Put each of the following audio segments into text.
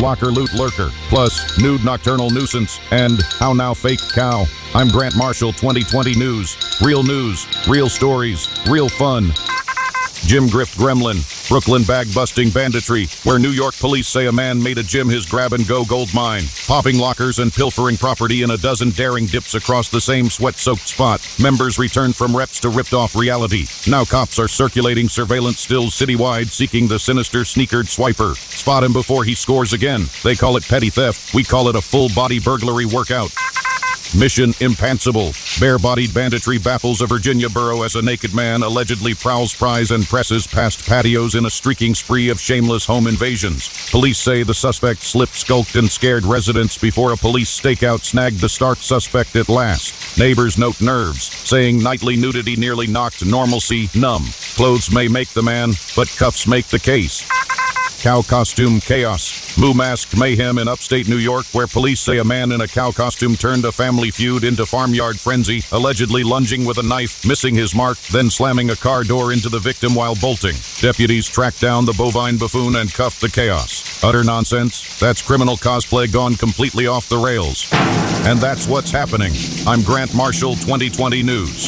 locker loot lurker, plus nude nocturnal nuisance, and how now fake cow. I'm Grant Marshall, 2020 News. Real stories, real fun. Jim Grift Gremlin, Brooklyn bag-busting banditry, where New York police say a man made a gym his grab-and-go gold mine, popping lockers and pilfering property in a dozen daring dips across the same sweat-soaked spot. Members returned from reps to ripped-off reality. Now cops are circulating surveillance stills citywide, seeking the sinister sneakered swiper. Spot him before he scores again. They call it petty theft. We call it a full-body burglary workout. Mission Impansible. Bare-bodied banditry baffles a Virginia borough as a naked man allegedly prowls prize and presses past patios in a streaking spree of shameless home invasions. Police say the suspect slipped, skulked, and scared residents before a police stakeout snagged the stark suspect at last. Neighbors note nerves, saying nightly nudity nearly knocked normalcy numb. Clothes may make the man, but cuffs make the case. Cow costume chaos. Moo mask mayhem in upstate New York, where police say a man in a cow costume turned a family feud into farmyard frenzy, allegedly lunging with a knife, missing his mark, then slamming a car door into the victim while bolting. Deputies tracked down the bovine buffoon and cuffed the chaos. Utter nonsense. That's criminal cosplay gone completely off the rails. And that's what's happening. I'm Grant Marshall, 2020 News.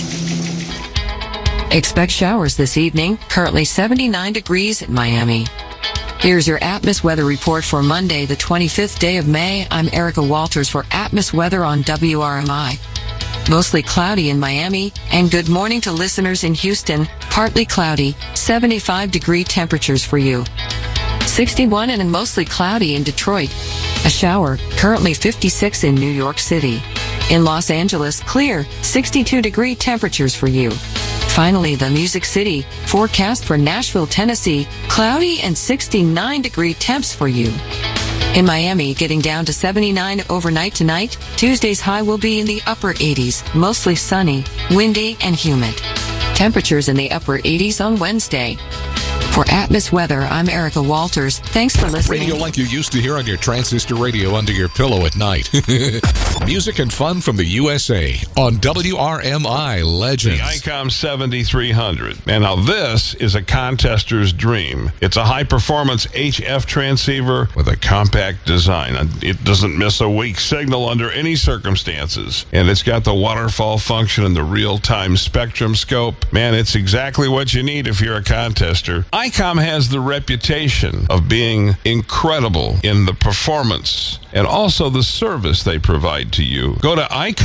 Expect showers this evening. Currently 79 degrees in Miami. Here's your Atmos weather report for Monday, the 25th day of May. I'm Erica Walters for Atmos weather on WRMI. Mostly cloudy in Miami, and good morning to listeners in Houston. Partly cloudy, 75-degree temperatures for you. 61 and mostly cloudy in Detroit. A shower, currently 56 in New York City. In Los Angeles, clear, 62-degree temperatures for you. Finally, the Music City, forecast for Nashville, Tennessee, cloudy and 69-degree temps for you. In Miami, getting down to 79 overnight tonight. Tuesday's high will be in the upper 80s, mostly sunny, windy, and humid. Temperatures in the upper 80s on Wednesday. For Atmos Weather, I'm Erica Walters. Thanks for listening. Radio like you used to hear on your transistor radio under your pillow at night. Music and fun from the USA on WRMI Legends. The ICOM 7300. And now this is a contester's dream. It's a high-performance HF transceiver with a compact design. It doesn't miss a weak signal under any circumstances. And it's got the waterfall function and the real-time spectrum scope. Man, it's exactly what you need if you're a contester. ICOM has the reputation of being incredible in the performance and also the service they provide to you. Go to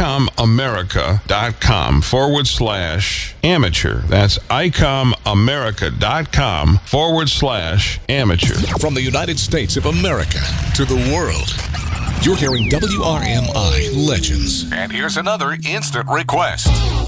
ICOMAmerica.com/amateur. That's ICOMAmerica.com/amateur. From the United States of America to the world, you're hearing WRMI Legends. And here's another instant request.